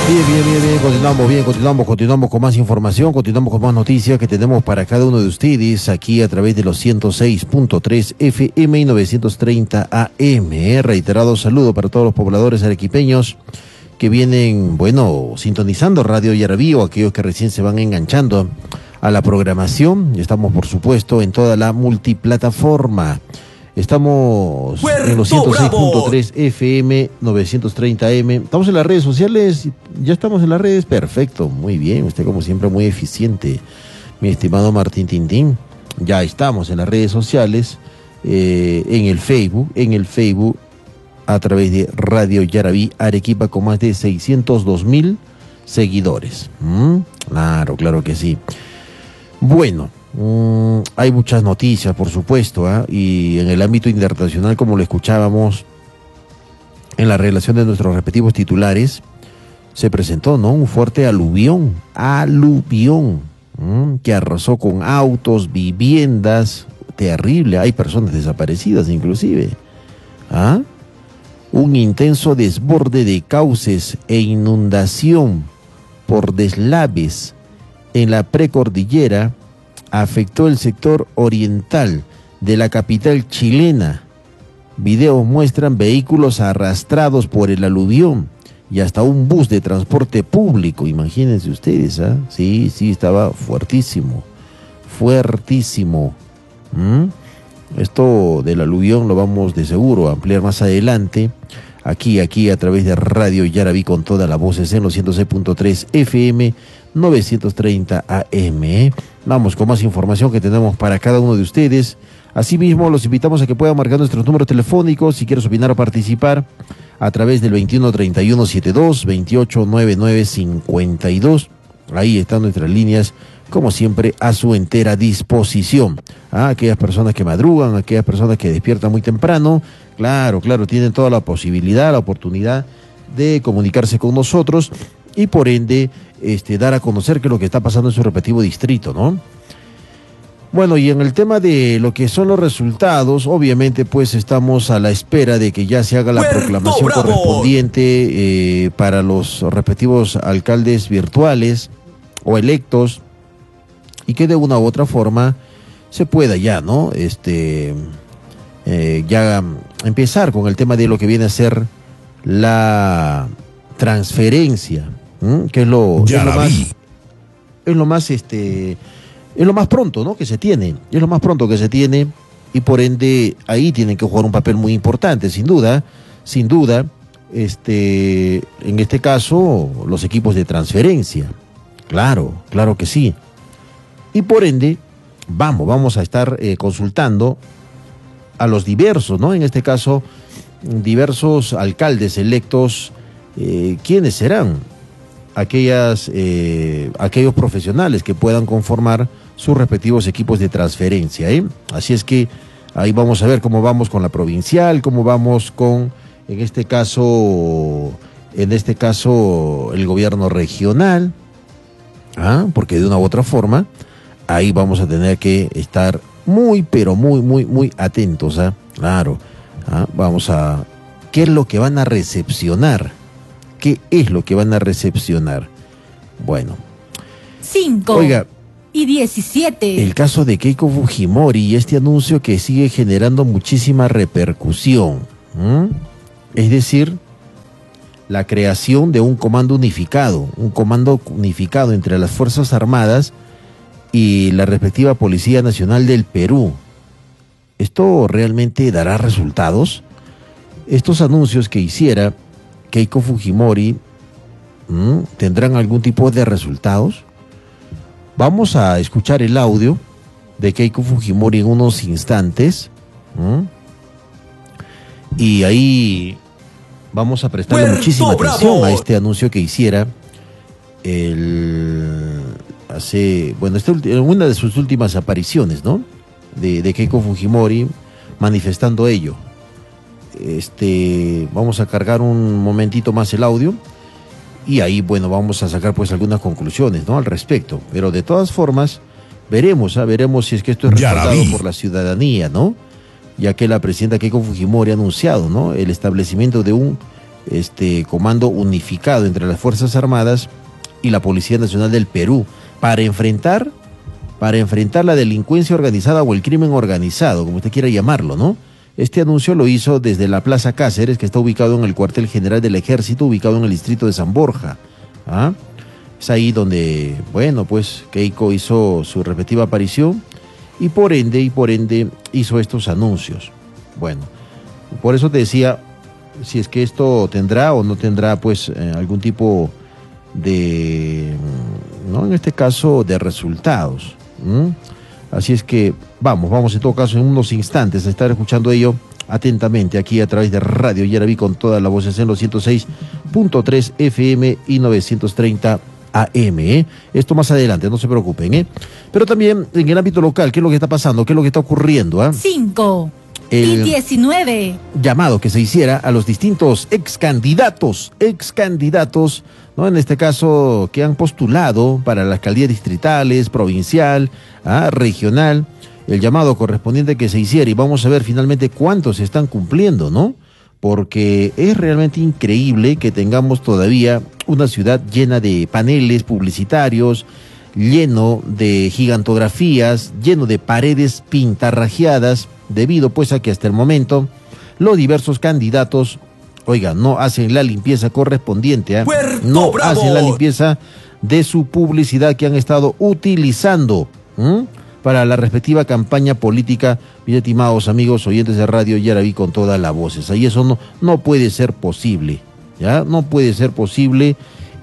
Continuamos con más información, continuamos con más noticias que tenemos para cada uno de ustedes aquí a través de los 106.3 FM y 930 AM. Reiterado saludo para todos los pobladores arequipeños que vienen, sintonizando Radio Yarabí o aquellos que recién se van enganchando a la programación. Estamos, por supuesto, en toda la multiplataforma. Estamos en los 106.3 FM, 930 AM. Estamos en las redes sociales, ya estamos en las redes. Perfecto, muy bien, usted como siempre muy eficiente, mi estimado Martín Tintín. Ya estamos en las redes sociales, en el Facebook, a través de Radio Yarabí Arequipa con más de 602,000 seguidores. Claro que sí. Bueno. Hay muchas noticias, por supuesto, y en el ámbito internacional, como lo escuchábamos en la relación de nuestros respectivos titulares, se presentó, un fuerte aluvión, que arrasó con autos, viviendas, terrible, hay personas desaparecidas inclusive, un intenso desborde de cauces e inundación por deslaves en la precordillera afectó el sector oriental de la capital chilena. Videos muestran vehículos arrastrados por el aluvión y hasta un bus de transporte público, imagínense ustedes, Sí, estaba fuertísimo. Esto del aluvión lo vamos de seguro a ampliar más adelante, aquí a través de Radio Yarabí con todas las voces en los 106.3 FM, 930 AM. Vamos con más información que tenemos para cada uno de ustedes. Asimismo, los invitamos a que puedan marcar nuestros números telefónicos si quieres opinar o participar a través del 213172, 289952. Ahí están nuestras líneas, como siempre, a su entera disposición. Aquellas personas que madrugan, aquellas personas que despiertan muy temprano, claro, tienen toda la posibilidad, la oportunidad de comunicarse con nosotros y por ende dar a conocer qué es lo que está pasando en su respectivo distrito, Bueno, y en el tema de lo que son los resultados, obviamente pues estamos a la espera de que ya se haga la proclamación correspondiente para los respectivos alcaldes virtuales o electos y que de una u otra forma se pueda ya, ya empezar con el tema de lo que viene a ser la transferencia, que es lo más pronto, que se tiene, y por ende ahí tienen que jugar un papel muy importante, sin duda, en este caso los equipos de transferencia, claro que sí, y por ende vamos a estar consultando a los diversos, en este caso diversos alcaldes electos. ¿Quiénes serán aquellos profesionales que puedan conformar sus respectivos equipos de transferencia? Así es que ahí vamos a ver cómo vamos con la provincial, cómo vamos con, en este caso el gobierno regional, porque de una u otra forma ahí vamos a tener que estar muy, pero muy atentos, vamos a, ¿qué es lo que van a recepcionar? Bueno. 5 y 17. El caso de Keiko Fujimori y este anuncio que sigue generando muchísima repercusión. Es decir, la creación de un comando unificado entre las Fuerzas Armadas y la respectiva Policía Nacional del Perú. ¿Esto realmente dará resultados? Estos anuncios que hiciera Keiko Fujimori, ¿tendrán algún tipo de resultados? Vamos a escuchar el audio de Keiko Fujimori en unos instantes, y ahí vamos a prestarle muchísima atención a este anuncio que hiciera en una de sus últimas apariciones, de Keiko Fujimori manifestando ello. Vamos a cargar un momentito más el audio y ahí, vamos a sacar pues algunas conclusiones, al respecto. Pero de todas formas, veremos si es que esto es respaldado por la ciudadanía, ya que la presidenta Keiko Fujimori ha anunciado, el establecimiento de un comando unificado entre las Fuerzas Armadas y la Policía Nacional del Perú para enfrentar la delincuencia organizada o el crimen organizado, como usted quiera llamarlo, ¿no? Este anuncio lo hizo desde la Plaza Cáceres, que está ubicado en el cuartel general del Ejército, ubicado en el distrito de San Borja. ¿Ah? Es ahí donde, bueno, pues Keiko hizo su respectiva aparición y por ende hizo estos anuncios. Bueno, por eso te decía, si es que esto tendrá o no tendrá, pues, algún tipo de, ¿no? En este caso, de resultados. Así es que vamos en todo caso en unos instantes a estar escuchando ello atentamente aquí a través de Radio Yaraví con todas las voces en los 106.3 FM y 930 AM. Esto más adelante, no se preocupen. Pero también en el ámbito local, ¿qué es lo que está pasando? ¿Qué es lo que está ocurriendo? 5 y 19. Llamado que se hiciera a los distintos ex candidatos, ¿no? En este caso, que han postulado para las alcaldías distritales, provincial, regional, el llamado correspondiente que se hiciera y vamos a ver finalmente cuántos se están cumpliendo, ¿no? Porque es realmente increíble que tengamos todavía una ciudad llena de paneles publicitarios, lleno de gigantografías, lleno de paredes pintarrajeadas, debido pues a que hasta el momento los diversos candidatos, no hacen la limpieza correspondiente, no hacen la limpieza de su publicidad que han estado utilizando para la respectiva campaña política. Mis estimados amigos oyentes de Radio Yaraví con todas las voces, ahí eso no puede ser posible, ¿ya? No puede ser posible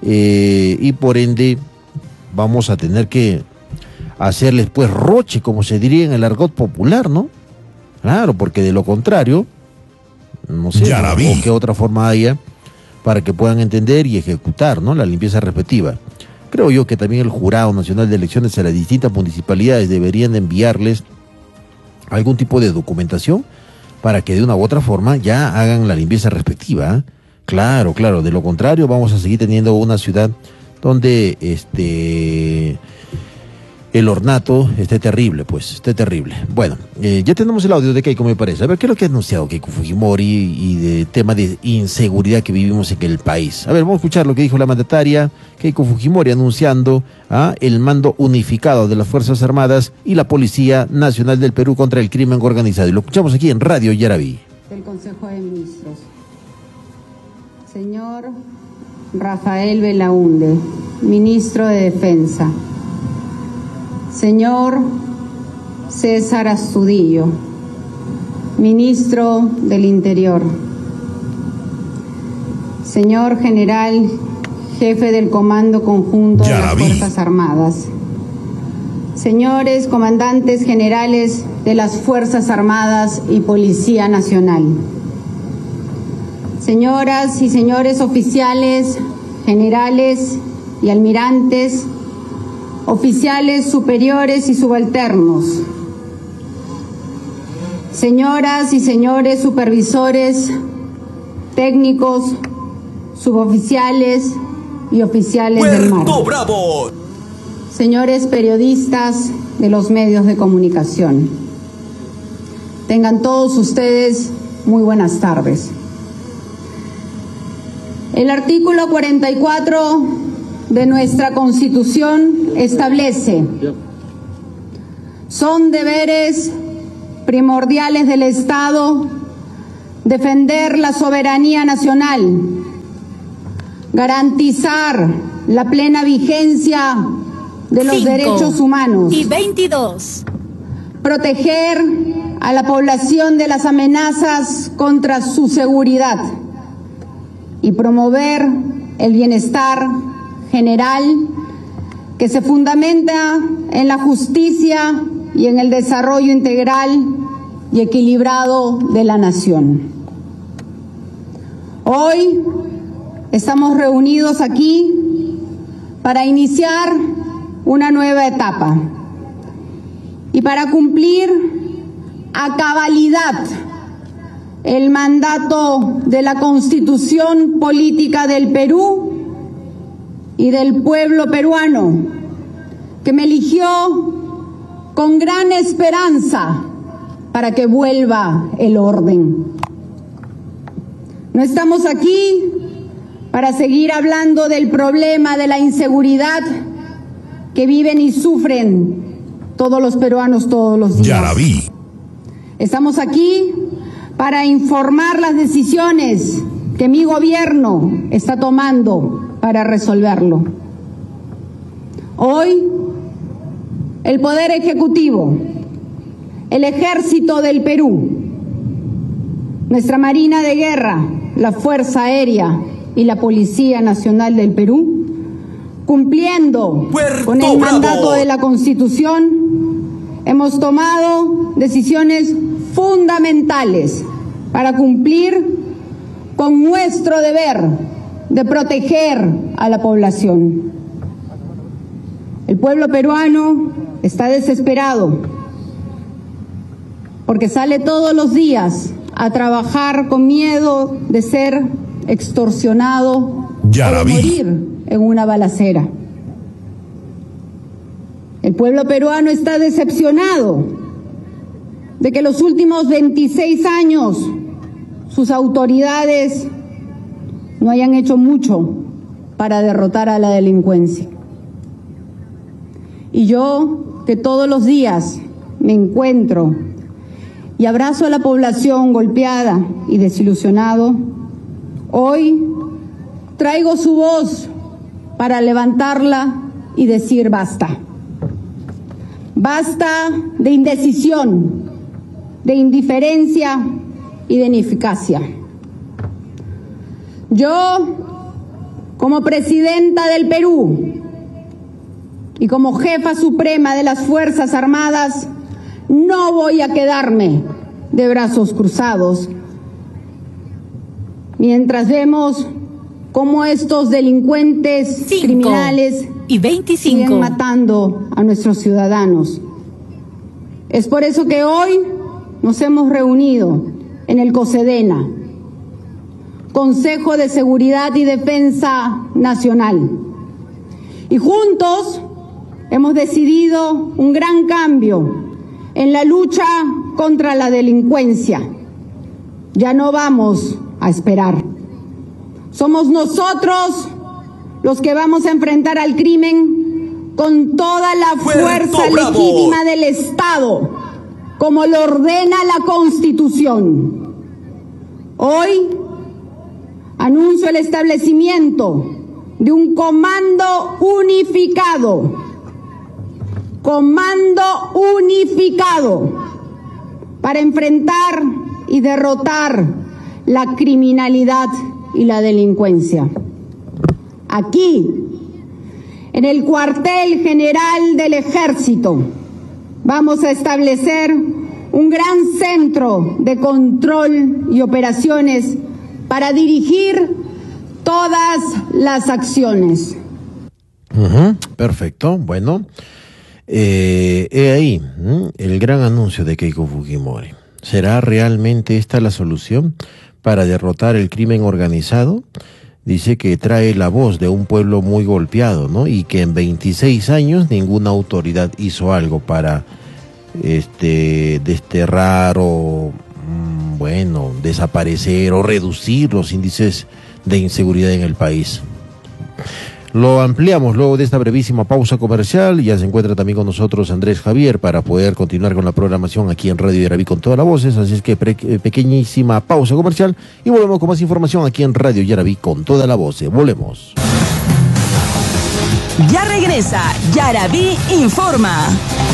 y por ende vamos a tener que hacerles pues roche, como se diría en el argot popular, ¿no? Claro, porque de lo contrario, no sé, o qué otra forma haya para que puedan entender y ejecutar, ¿no?, la limpieza respectiva. Creo yo que también el Jurado Nacional de Elecciones a las distintas municipalidades deberían de enviarles algún tipo de documentación para que de una u otra forma ya hagan la limpieza respectiva. Claro, de lo contrario vamos a seguir teniendo una ciudad donde el ornato esté terrible, Bueno, ya tenemos el audio de Keiko, me parece. A ver, ¿qué es lo que ha anunciado Keiko Fujimori y de tema de inseguridad que vivimos en el país? A ver, vamos a escuchar lo que dijo la mandataria Keiko Fujimori anunciando el mando unificado de las Fuerzas Armadas y la Policía Nacional del Perú contra el crimen organizado. Y lo escuchamos aquí en Radio Yaraví. Del Consejo de Ministros. Señor Rafael Belaúnde, Ministro de Defensa. Señor César Astudillo, Ministro del Interior. Señor General, Jefe del Comando Conjunto de las Fuerzas Armadas. Señores Comandantes Generales de las Fuerzas Armadas y Policía Nacional. Señoras y señores oficiales, generales y almirantes, oficiales superiores y subalternos, señoras y señores supervisores, técnicos, suboficiales y oficiales del mar, ¡Bravo! Señores periodistas de los medios de comunicación, tengan todos ustedes muy buenas tardes. El artículo 44 de nuestra Constitución establece: son deberes primordiales del Estado defender la soberanía nacional, garantizar la plena vigencia de los derechos humanos y 22, proteger a la población de las amenazas contra su seguridad y promover el bienestar general que se fundamenta en la justicia y en el desarrollo integral y equilibrado de la nación. Hoy estamos reunidos aquí para iniciar una nueva etapa y para cumplir a cabalidad el mandato de la Constitución Política del Perú y del pueblo peruano, que me eligió con gran esperanza para que vuelva el orden. No estamos aquí para seguir hablando del problema de la inseguridad que viven y sufren todos los peruanos todos los días. Yaraví. Estamos aquí para informar las decisiones que mi gobierno está tomando para resolverlo. Hoy, el Poder Ejecutivo, el Ejército del Perú, nuestra Marina de Guerra, la Fuerza Aérea y la Policía Nacional del Perú, cumpliendo con el mandato de la Constitución, hemos tomado decisiones fundamentales para cumplir con nuestro deber de proteger a la población. El pueblo peruano está desesperado porque sale todos los días a trabajar con miedo de ser extorsionado o de morir en una balacera. El pueblo peruano está decepcionado de que los últimos 26 años sus autoridades no hayan hecho mucho para derrotar a la delincuencia. Y yo, que todos los días me encuentro y abrazo a la población golpeada y desilusionado, hoy traigo su voz para levantarla y decir basta. Basta de indecisión, de indiferencia y de ineficacia. Yo, como presidenta del Perú y como jefa suprema de las Fuerzas Armadas, no voy a quedarme de brazos cruzados mientras vemos cómo estos delincuentes criminales siguen matando a nuestros ciudadanos. Es por eso que hoy nos hemos reunido en el COSEDENA, Consejo de Seguridad y Defensa Nacional, y juntos hemos decidido un gran cambio en la lucha contra la delincuencia. Ya no vamos a esperar. Somos nosotros los que vamos a enfrentar al crimen con toda la fuerza legítima del Estado, como lo ordena la Constitución. Hoy anuncio el establecimiento de un comando unificado para enfrentar y derrotar la criminalidad y la delincuencia. Aquí, en el cuartel general del Ejército, vamos a establecer un gran centro de control y operaciones para dirigir todas las acciones. Perfecto, bueno. He ahí el gran anuncio de Keiko Fujimori. ¿Será realmente esta la solución para derrotar el crimen organizado? Dice que trae la voz de un pueblo muy golpeado, ¿no? Y que en 26 años ninguna autoridad hizo algo para desterrar o, desaparecer o reducir los índices de inseguridad en el país. Lo ampliamos luego de esta brevísima pausa comercial. Ya se encuentra también con nosotros Andrés Javier para poder continuar con la programación aquí en Radio Yaraví con todas las voces. Así es que pequeñísima pausa comercial y volvemos con más información aquí en Radio Yaraví con toda la voz. Volvemos. Ya regresa Yaraví Informa.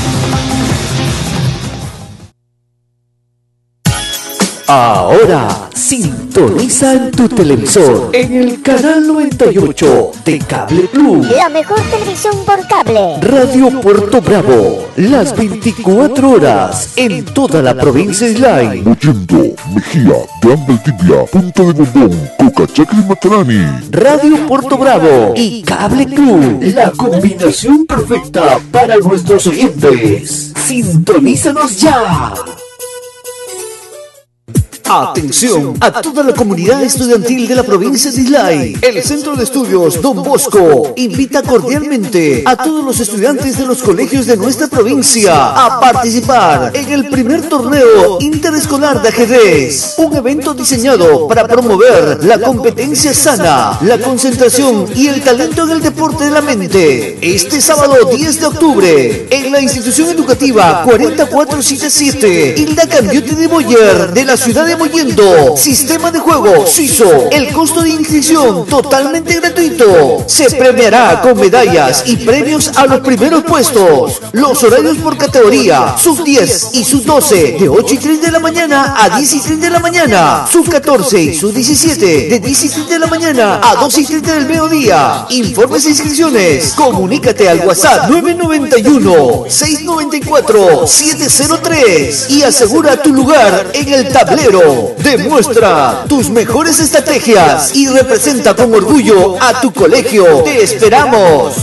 Ahora sintoniza en tu televisor en el canal 98 de Cable Plus. La mejor televisión por cable. Radio Puerto Bravo, las 24 horas en toda la provincia de Islay. Mollendo, Mejía, Gambe Tibia, Punta de Bombón, Cocachacri y Matarani. Radio Puerto Bravo y Cable Plus, la combinación perfecta para nuestros oyentes. Sintonízanos ya. Atención a toda la comunidad estudiantil de la provincia de Islay. El Centro de Estudios Don Bosco invita cordialmente a todos los estudiantes de los colegios de nuestra provincia a participar en el primer torneo interescolar de ajedrez. Un evento diseñado para promover la competencia sana, la concentración y el talento en el deporte de la mente. Este sábado 10 de octubre, en la institución educativa 4477, Hilda Candiotti de Boyer, de la ciudad de Mollendo. Sistema de juego suizo. El costo de inscripción totalmente gratuito. Se premiará con medallas y premios a los primeros puestos. Los horarios por categoría: sub 10 y sub 12 de 8:30 de la mañana a 10:30 de la mañana. Sub 14 y sub 17 de 10:30 de la mañana a 2:30 del mediodía. Informes e inscripciones. Comunícate al WhatsApp 991-694-703 y asegura tu lugar en el tablero. Demuestra tus mejores estrategias y representa con orgullo a tu colegio. ¡Te esperamos!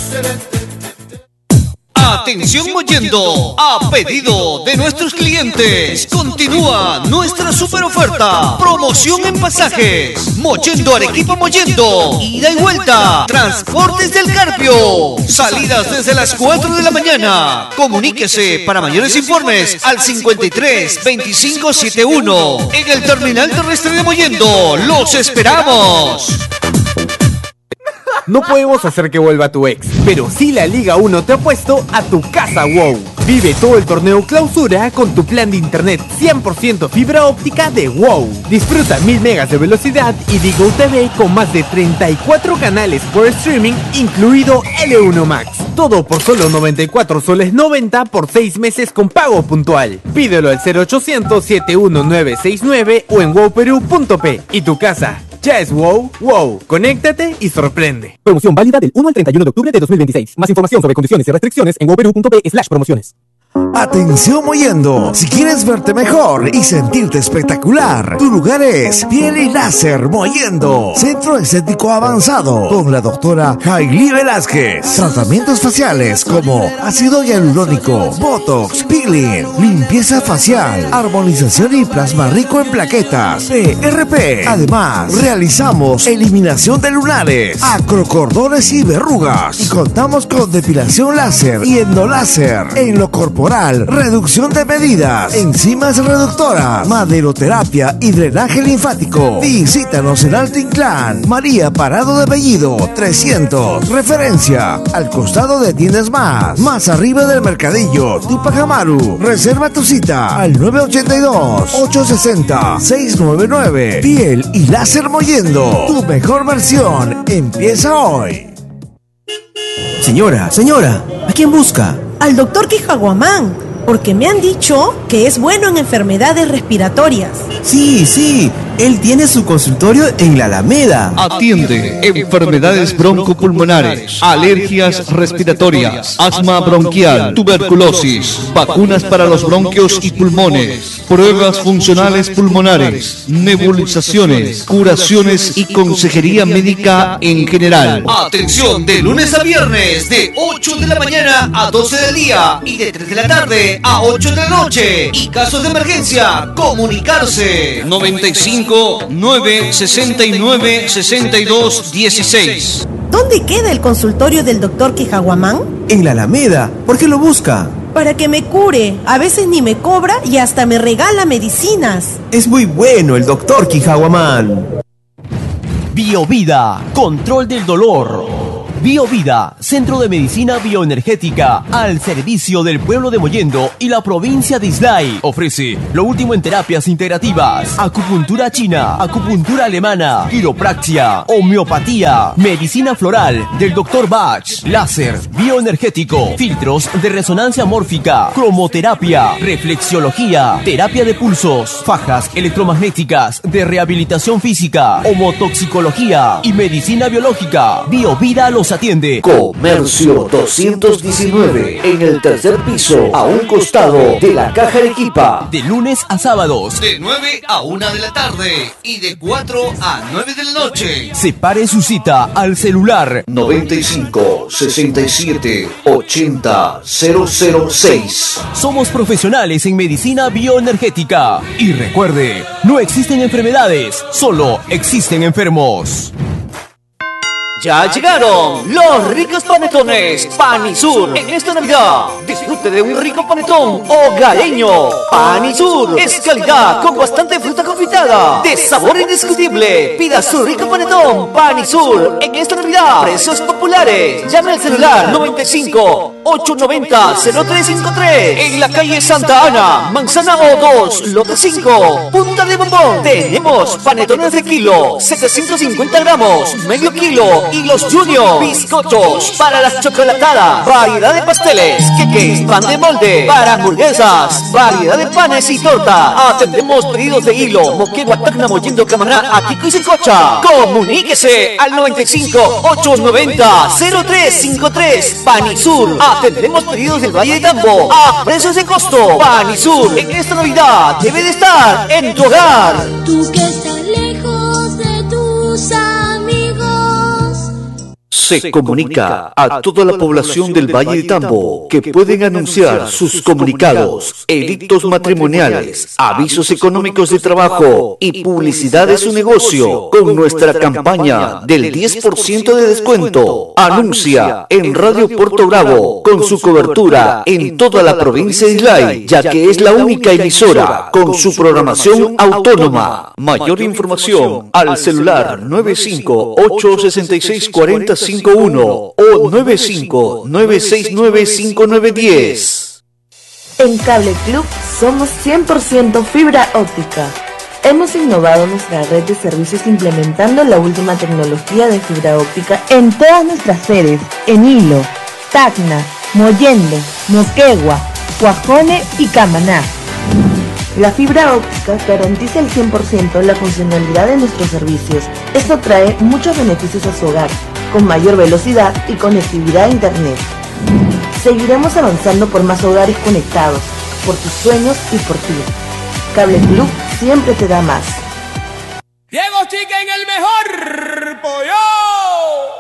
Atención Mollendo, a pedido de nuestros clientes, continúa nuestra super oferta, promoción en pasajes, Mollendo Arequipa Mollendo, ida y vuelta, transportes del Carpio, salidas desde las 4 de la mañana, comuníquese para mayores informes al 53 25 71, en el terminal terrestre de Mollendo, los esperamos. No podemos hacer que vuelva tu ex, pero sí la Liga 1 te ha puesto a tu casa WOW. Vive todo el torneo clausura con tu plan de internet 100% fibra óptica de WOW. Disfruta 1000 megas de velocidad y Digo TV con más de 34 canales por streaming, incluido L1 Max. Todo por solo 94 soles 90 por 6 meses con pago puntual. Pídelo al 0800 71969 o en wowperú.p. Y tu casa ya es WOW. WOW, conéctate y sorprende. Promoción válida del 1 al 31 de octubre de 2026. Más información sobre condiciones y restricciones en wowperú.p/promociones. Atención Mollendo, si quieres verte mejor y sentirte espectacular, tu lugar es Piel y Láser Mollendo, centro estético avanzado con la doctora Hailey Velázquez. Tratamientos faciales como ácido hialurónico, botox, peeling, limpieza facial, armonización y plasma rico en plaquetas, PRP. Además, realizamos eliminación de lunares, acrocordones y verrugas, y contamos con depilación láser y endoláser en lo corporal, reducción de medidas, enzimas reductoras, maderoterapia y drenaje linfático. Visítanos en Alto Inclán, María Parado de Bellido 300, referencia al costado de Tiendas más arriba del Mercadillo, Tupac Amaru. Reserva tu cita al 982-860-699. Piel y Láser Mollendo, tu mejor versión empieza hoy. Señora, ¿a quién busca? Al doctor Quijaguamán, porque me han dicho que es bueno en enfermedades respiratorias. Sí, él tiene su consultorio en la Alameda. Atiende enfermedades broncopulmonares, alergias respiratorias, asma bronquial, tuberculosis, vacunas para los bronquios y pulmones, pruebas funcionales pulmonares, nebulizaciones, curaciones y consejería médica en general. Atención, de lunes a viernes, de 8 de la mañana a 12 del día y de 3 de la tarde a 8 de la noche. Y casos de emergencia, comunicarse 95 969 62 16. ¿Dónde queda el consultorio del doctor Quijaguamán? En la Alameda. ¿Por qué lo busca? Para que me cure. A veces ni me cobra y hasta me regala medicinas. Es muy bueno el doctor Quijaguamán. Biovida, control del dolor. Biovida, centro de medicina bioenergética al servicio del pueblo de Mollendo y la provincia de Islay. Ofrece lo último en terapias integrativas, acupuntura china, acupuntura alemana, quiropraxia, homeopatía, medicina floral del Dr. Bach, láser, bioenergético, filtros de resonancia mórfica, cromoterapia, reflexiología, terapia de pulsos, fajas electromagnéticas de rehabilitación física, homotoxicología y medicina biológica. Biovida los los atiende. Comercio 219, en el tercer piso, a un costado de la Caja Arequipa. De lunes a sábados, de 9 a 1 de la tarde y de 4 a 9 de la noche. Separe su cita al celular 95 67 80 006. Somos profesionales en medicina bioenergética. Y recuerde, no existen enfermedades, solo existen enfermos. Ya llegaron los ricos panetones Panisur. En esta Navidad disfrute de un rico panetón hogareño. Panisur es calidad con bastante fruta confitada, de sabor indiscutible. Pida su rico panetón Panisur en esta Navidad. Precios populares. Llame al celular 95 890 0353 en la calle Santa Ana, Manzana O2, lote 5, Punta de Bombón. Tenemos panetones de kilo, 750 gramos, medio kilo, y los Junior, bizcochos para las chocolatadas, variedad de pasteles, queques, pan de molde, para hamburguesas, variedad de panes y torta. Atendemos pedidos de hilo, moquegua, tacna, mollendo, camaná, atico y secocha. Comuníquese al 95 890 0353. Panisur. Atendemos pedidos del Valle de Tambo a precios de costo. Panisur, en esta Navidad debe de estar en tu hogar. Tú que estás lejos de tus amigos. Se comunica a toda la población del Valle de Tambo que pueden anunciar sus comunicados, edictos matrimoniales, avisos económicos de trabajo y publicidad de su negocio con nuestra campaña del 10% de descuento. Anuncia en Radio Puerto Bravo con su cobertura en toda la provincia de Islay, ya que es la única emisora con su programación autónoma. Mayor información al celular 958664051 o 95-969-5910. En Cable Club somos 100% fibra óptica. Hemos innovado nuestra red de servicios implementando la última tecnología de fibra óptica en todas nuestras sedes, en Hilo, Tacna, Mollendo, Moquegua, Cuajone y Camaná. La fibra óptica garantiza el 100% la funcionalidad de nuestros servicios. Esto trae muchos beneficios a su hogar, con mayor velocidad y conectividad a internet. Seguiremos avanzando por más hogares conectados, por tus sueños y por ti. Cable Club siempre te da más. Diego Chicken, el mejor pollo.